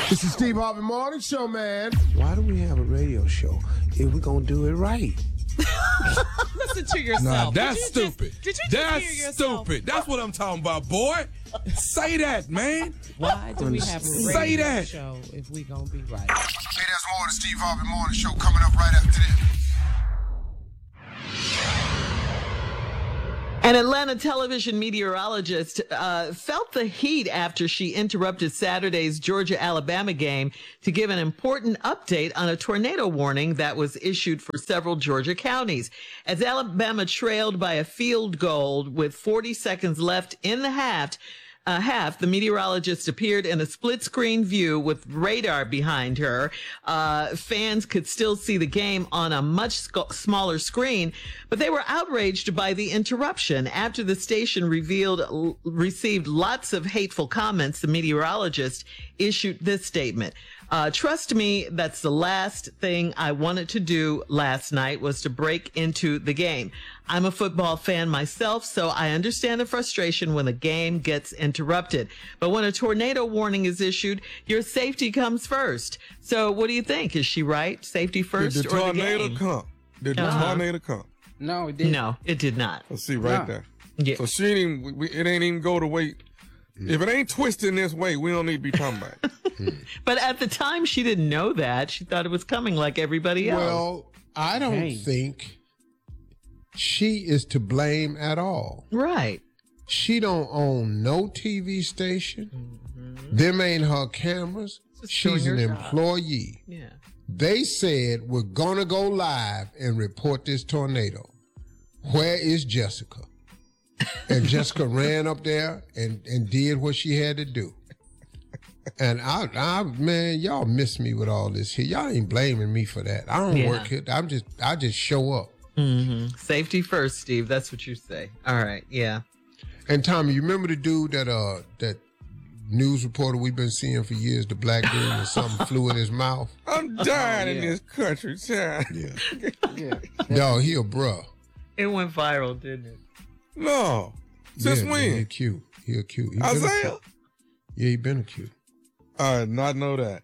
This is Steve Harvey Morning Show, man. Why do we have a radio show if we're going to do it right? Listen to yourself. Nah, that's stupid. Did you just That's hear yourself? stupid. That's what I'm talking about, boy. Say that, man. Why do we have a Say radio that. show if we gonna be right? Hey, there's more of the Steve Harvey Morning Show coming up right after this. An Atlanta television meteorologist felt the heat after she interrupted Saturday's Georgia-Alabama game to give an important update on a tornado warning that was issued for several Georgia counties. As Alabama trailed by a field goal with 40 seconds left in the half, the meteorologist appeared in a split-screen view with radar behind her. Fans could still see the game on a much smaller screen, but they were outraged by the interruption. After the station received lots of hateful comments, the meteorologist issued this statement. Trust me, that's the last thing I wanted to do last night was to break into the game. I'm a football fan myself, so I understand the frustration when the game gets interrupted. But when a tornado warning is issued, your safety comes first. So what do you think? Is she right? Safety first Did the or the tornado game? come? Did the tornado come? No, it didn't. No, it did not. Let's see right No. there. Yeah. So she ain't even, it ain't even go the way. If it ain't twisting this way, we don't need to be talking about it. But at the time, she didn't know that. She thought it was coming like everybody else. Well, I don't Hey. think she is to blame at all. Right. She don't own no TV station. Them ain't her cameras. Just She's doing an her job. employee. Yeah. They said we're gonna go live and report this tornado. Where is Jessica? And Jessica ran up there and did what she had to do. And I man, y'all miss me with all this here. Y'all ain't blaming me for that. I don't Yeah. work here. I just show up. Safety first, Steve. That's what you say. All right. Yeah. And Tommy, you remember the dude that news reporter we've been seeing for years, the black dude, and something flew in his mouth? I'm dying in yeah. this country, child. Yeah. Yeah. No, he a bruh. It went viral, didn't it? No. Since Yeah, when? He cute. He a cute. He been a Isaiah? cute. Yeah, he been a cute. I did not know that.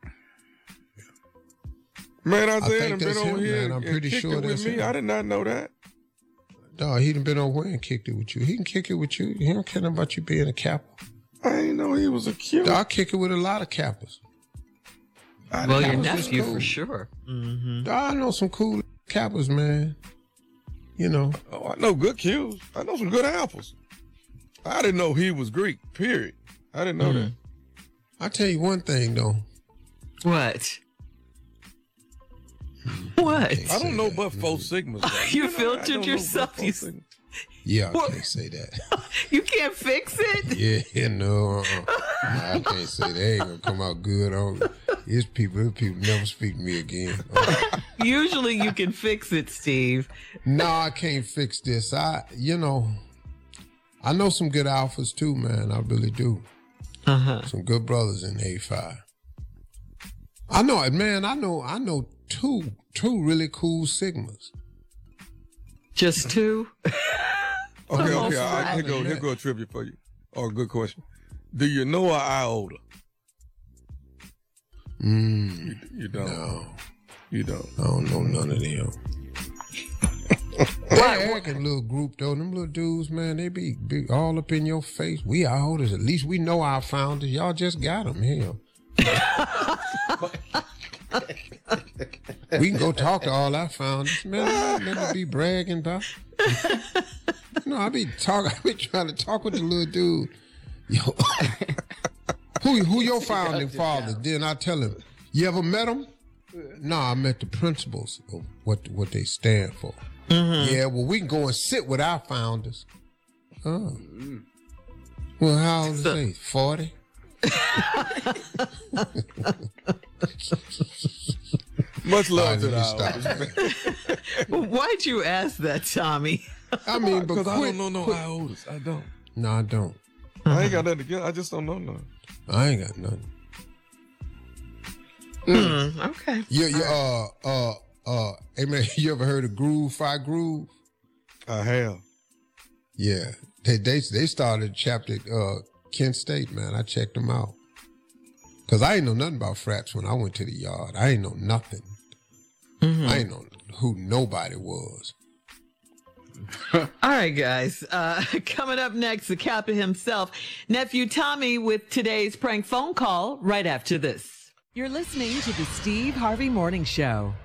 Man, Isaiah think done been that's over him, here man. I'm and pretty kicked sure it with that's me. him. I did not know that. Dog, he done been over here and kicked it with you. He can kick it with you. He don't care nothing about you being a Kappa. I didn't know he was a cute. Dog, I kick it with a lot of Kappas. Well, your Kappas was nephew cool. for sure. Dog, I know some cool Kappas, man. You know. Oh, I know good cues. I know some good apples. I didn't know he was Greek, period. I didn't know that. I tell you one thing, though. What? What? I don't know but Four Sigmas. though. You I filtered don't know yourself. but Four You- Sigmas. Yeah, I What? can't say that. You can't fix it? Yeah, no, I can't say that. Ain't gonna come out good. His people never speak to me again. Usually you can fix it, Steve. No, I can't fix this. I know some good alphas too, man. I really do. Some good brothers in A5. I know it, man. I know two really cool Sigmas. Just two? Okay. Here go a trivia for you. Or a good question. Do you know an iota? You don't. No, You don't. I don't know none of them. That arrogant little group though, them little dudes, man, they be all up in your face. We our holders, at least we know our founders. Y'all just got them here. We can go talk to all our founders, man. Never be bragging about. No, I be trying to talk with the little dude. Yo, who your founding fathers? Then I tell him, you ever met them? No, I met the principles of what they stand for. Yeah, well, we can go and sit with our founders. Oh. Well, how old is they? 40? Much love to Let me the stop. iota. Why'd you ask that, Tommy? I mean, but Because I quit, don't know quit. iotas. I don't. No, I don't. I ain't got nothing to get. I just don't know none. I ain't got nothing. Okay. Hey man, you ever heard of Groove Fi Groove? I have. Yeah, they started a chapter at Kent State, man. I checked them out. Because I ain't know nothing about frats when I went to the yard. I ain't know nothing. I ain't know who nobody was. All right, guys. Coming up next, the Kappa himself, Nephew Tommy, with today's prank phone call right after this. You're listening to the Steve Harvey Morning Show.